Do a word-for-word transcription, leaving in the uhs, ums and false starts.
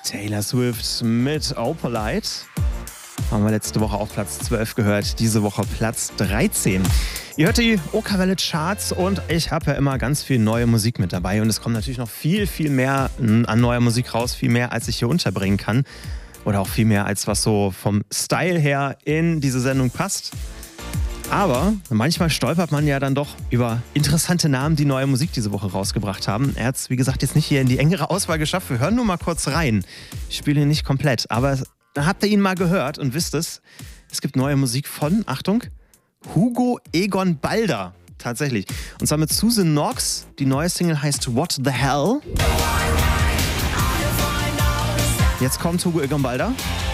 Taylor Swift mit Opalite. Haben wir letzte Woche auf Platz zwölf gehört, diese Woche Platz dreizehn. Ihr hört die Okerwelle Charts und ich habe ja immer ganz viel neue Musik mit dabei. Und es kommt natürlich noch viel, viel mehr an neuer Musik raus, viel mehr, als ich hier unterbringen kann. Oder auch viel mehr, als was so vom Style her in diese Sendung passt. Aber manchmal stolpert man ja dann doch über interessante Namen, die neue Musik diese Woche rausgebracht haben. Er hat es, wie gesagt, jetzt nicht hier in die engere Auswahl geschafft. Wir hören nur mal kurz rein. Ich spiele ihn nicht komplett, aber da habt ihr ihn mal gehört und wisst es. Es gibt neue Musik von, Achtung, Hugo Egon Balder. Tatsächlich. Und zwar mit Susan Knox. Die neue Single heißt What the Hell. Jetzt kommt Hugo Egon Balder.